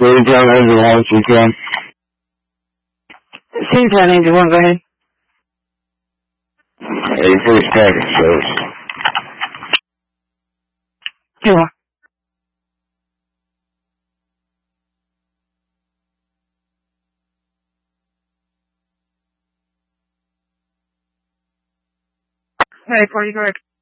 1091, you can. 1091, go ahead. First package service. Here you are. Hey, 40, go ahead.